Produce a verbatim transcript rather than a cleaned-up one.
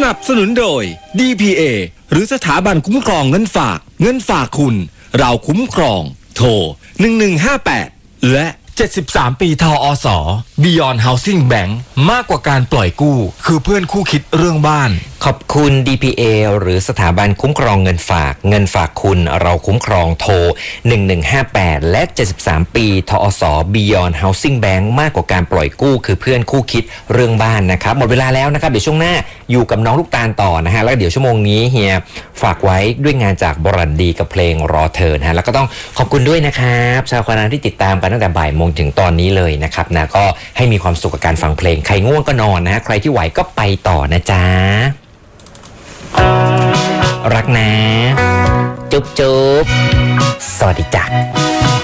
นับสนุนโดย ดี พี เอ หรือสถาบันคุ้มครองเงินฝากเงินฝากคุณเราคุ้มครองโทรหนึ่งหนึ่งห้าแปดและเจ็ดสิบสามปีทอส Beyond Housing Bank มากกว่าการปล่อยกู้คือเพื่อนคู่คิดเรื่องบ้านขอบคุณ ดี พี เอ หรือสถาบันคุ้มครองเงินฝากเงินฝากคุณเราคุ้มครองโทรหนึ่งหนึ่งห้าแปดและเจ็ดสิบสามปีทอส Beyond Housing Bank มากกว่าการปล่อยกู้คือเพื่อนคู่คิดเรื่องบ้านนะครับหมดเวลาแล้วนะครับเดี๋ยวช่วงหน้าอยู่กับน้องลูกตาลต่อนะฮะแล้วเดี๋ยวชั่วโมงนี้เฮียฝากไว้ด้วยงานจากบรันดีกับเพลงรอเธอนะฮะแล้วก็ต้องขอบคุณด้วยนะครับชาวคณะที่ติดตามกันตั้งแต่บ่ายโมงถึงตอนนี้เลยนะครับนะก็ให้มีความสุขกับการฟังเพลงใครง่วงก็นอนนะฮะใครที่ไหวก็ไปต่อนะจ๊ะรักนะจุ๊บจุ๊บสวัสดีจ้ะ